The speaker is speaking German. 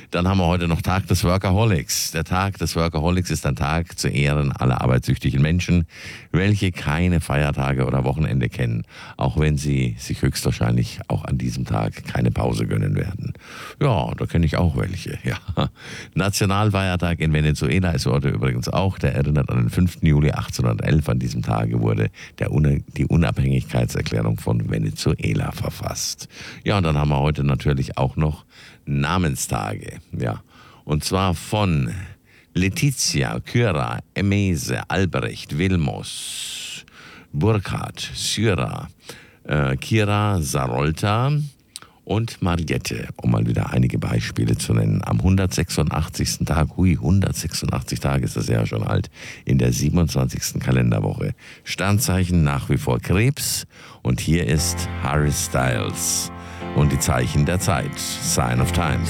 Dann haben wir heute noch Tag des Workaholics. Der Tag des Workaholics ist ein Tag zu Ehren aller arbeitssüchtigen Menschen, welche keine Feiertage oder Wochenende kennen, auch wenn sie sich höchstwahrscheinlich auch an diesem Tag keine Pause gönnen werden. Ja, da kenne ich auch welche. Ja. Nationalfeiertag in Venezuela ist heute übrigens auch. Der erinnert an den 5. Juli 1811. An diesem Tage wurde die Unabhängigkeitserklärung von Venezuela verfasst. Ja, und dann haben wir heute natürlich auch noch Namenstage. Ja. Und zwar von Letizia, Kyra, Emese, Albrecht, Vilmos, Burkhard, Syra, Kira, Sarolta und Mariette, um mal wieder einige Beispiele zu nennen. Am 186. Tag, 186 Tage ist das ja schon alt, in der 27. Kalenderwoche. Sternzeichen nach wie vor Krebs und hier ist Harry Styles und die Zeichen der Zeit, Sign of Times.